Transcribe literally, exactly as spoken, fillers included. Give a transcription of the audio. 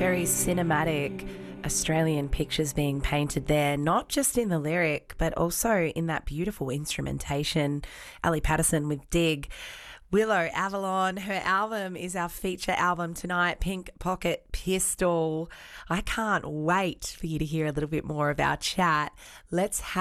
very cinematic Australian pictures being painted there, not just in the lyric, but also in that beautiful instrumentation. Ali Patterson with Dig. Willow Avalon, her album is our feature album tonight, Pink Pocket Pistol. I can't wait for you to hear a little bit more of our chat. Let's have